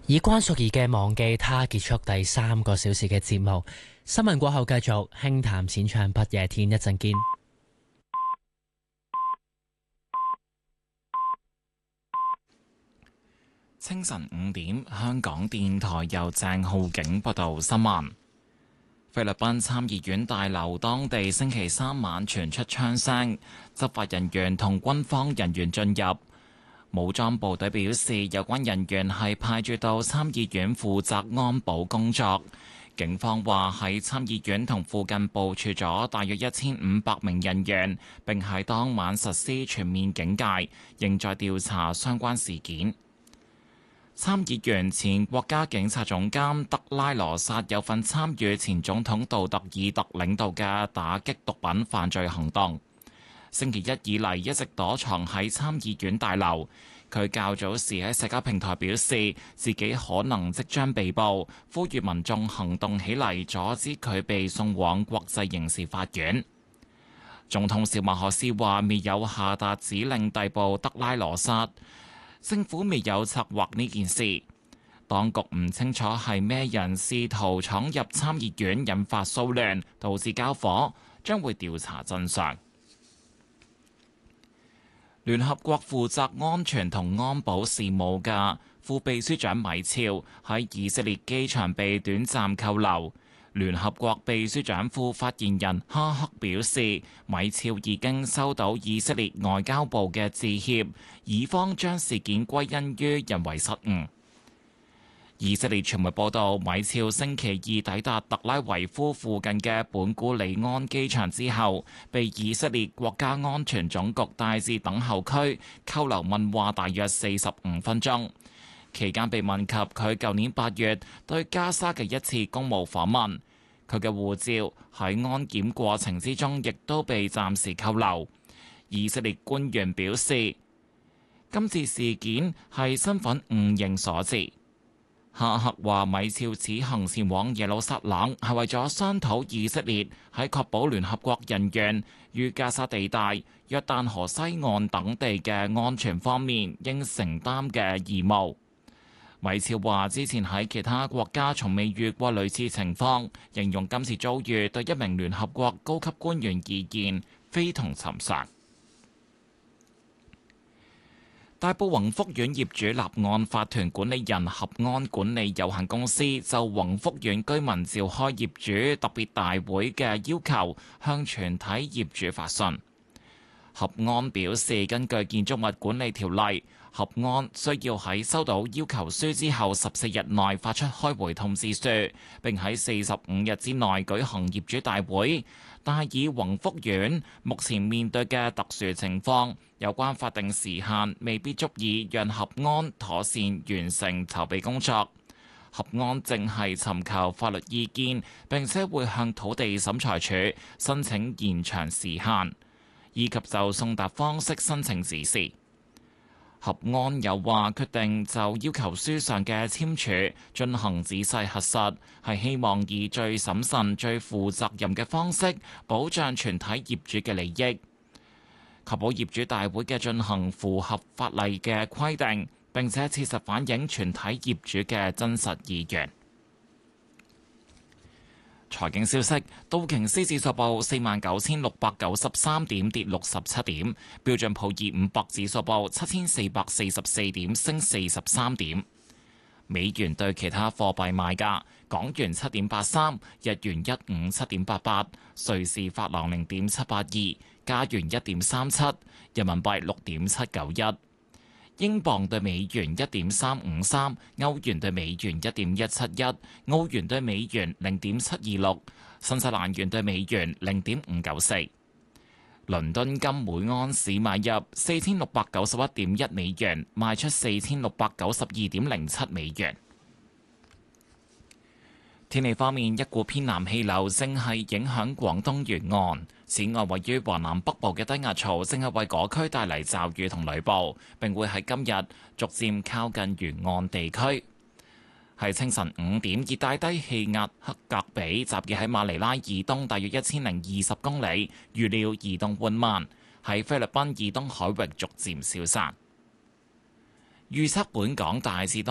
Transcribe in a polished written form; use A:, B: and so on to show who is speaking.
A: 以關淑怡嘅忘記他結束第3個小時嘅節目。新聞過後繼續輕談淺唱不夜天，一陣見。
B: 清晨5點，香港電台由鄭浩景報道新聞。菲律賓參議院大樓當地星期3晚傳出槍聲，執法人員同軍方人員進入。武裝部隊表示，有關人員係派駐到參議院負責安保工作。警方話喺參議院同附近部署咗大約1500名人員，並喺當晚實施全面警戒，仍在調查相關事件。參議員前國家警察總監德拉羅薩有份參與前總統杜特爾特領導嘅打擊毒品犯罪行動。星期一以嚟一直躲藏喺參議院大樓。佢較早時喺社交平台表示，自己可能即將被捕，呼籲民眾行動起嚟，阻止佢被送往國際刑事法院。總統小馬可斯話未有下達指令逮捕德拉羅薩，政府未有策劃呢件事。當局唔清楚係咩人試圖闖入參議院，引發騷亂，導致交火，將會調查真相。聯合國負責安全同安保事務嘅副秘書長米肖喺以色列機場被短暫扣留。聯合國秘書長副發言人哈克表示，米肖已經收到以色列外交部嘅致歉，以方將事件歸因於人為失誤。以色列傳媒報道，米肖星期二抵達特拉維夫附近嘅本古里安機場之後，被以色列國家安全總局帶至等候區扣留問話大約45分鐘。期間被問及佢舊年8月對加沙嘅一次公務訪問，佢嘅護照喺安檢過程之中亦都被暫時扣留。以色列官員表示，今次事件係身份誤認所致。哈克話：米肖此行前往耶路撒冷係為咗商討以色列喺確保聯合國人員於加沙地帶、約旦河西岸等地嘅安全方面應承擔嘅義務。米肖話：之前喺其他國家從未遇過類似情況，形容今次遭遇對一名聯合國高級官員而言非同尋常。大埔宏福苑業主立案法團管理人合安管理有限公司就宏福苑居民召開業主特別大會嘅要求，向全體業主發信。合安表示，根據建築物管理條例，合安需要喺收到要求書之後14日內發出開回通知書，並喺45日之內舉行業主大會。但係以宏福苑目前面對嘅特殊情況，有關法定時限未必足以讓合安妥善完成籌備工作。合安正係尋求法律意見，並且會向土地審裁處申請延長時限，以及就送達方式申請指示。合安又話決定就要求書上嘅簽署進行仔細核實，係希望以最審慎、最負責任嘅方式保障全體業主嘅利益，確保業主大會嘅進行符合法例嘅規定，並且切實反映全體業主嘅真實意願。財經消息：道瓊斯指數報49,693點，跌67點；標準普爾500指數報7,444點，升43點。美元對其他貨幣賣價：港元7.83，日元157.88，瑞士法郎0.782，加元1.37，人民幣6.791。英鎊對美元1.353，歐元對美元1.171，澳元對美元0.726，新西蘭元對美元0.594。倫敦金每安士買入4691.1美元，賣出4692.07美元。天氣方面，一股偏南氣流正係影響廣東沿岸。此外，位於華南北部嘅低壓槽正係為嗰區帶嚟驟雨同雷暴，並會喺今日逐漸靠近沿岸地區。喺清晨5點，熱帶低氣壓克格比集結喺馬尼拉以東大約1020公里，預料移動緩慢，喺菲律賓以東海域逐漸消散。預測本港大致多